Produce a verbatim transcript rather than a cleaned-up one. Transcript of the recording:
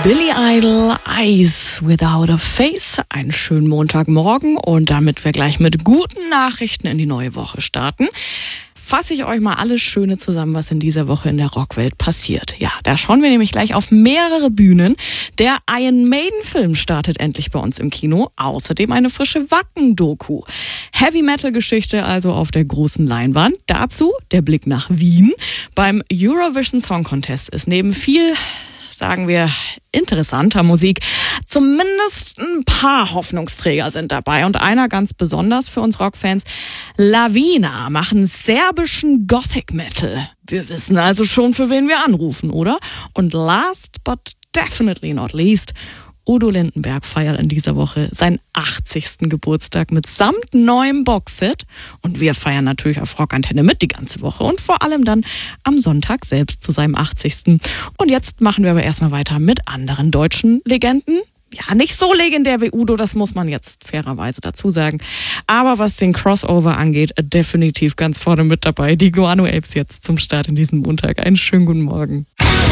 Billy Idol, Eyes Without a Face. Einen schönen Montagmorgen und damit wir gleich mit guten Nachrichten in die neue Woche starten, fasse ich euch mal alles Schöne zusammen, was in dieser Woche in der Rockwelt passiert. Ja, da schauen wir nämlich gleich auf mehrere Bühnen. Der Iron Maiden-Film startet endlich bei uns im Kino. Außerdem eine frische Wacken-Doku. Heavy-Metal-Geschichte also auf der großen Leinwand. Dazu der Blick nach Wien. Beim Eurovision Song Contest ist neben viel, sagen wir, interessanter Musik zumindest ein paar Hoffnungsträger sind dabei. Und einer ganz besonders für uns Rockfans: Lavina machen serbischen Gothic Metal. Wir wissen also schon, für wen wir anrufen, oder? Und last but definitely not least, Udo Lindenberg feiert in dieser Woche seinen achtzigsten Geburtstag mit samt neuem Boxset. Und wir feiern natürlich auf Rockantenne mit die ganze Woche und vor allem dann am Sonntag selbst zu seinem achtzigsten. Und jetzt machen wir aber erstmal weiter mit anderen deutschen Legenden. Ja, nicht so legendär wie Udo, das muss man jetzt fairerweise dazu sagen. Aber was den Crossover angeht, definitiv ganz vorne mit dabei. Die Guano Apes jetzt zum Start in diesem Montag. Einen schönen guten Morgen.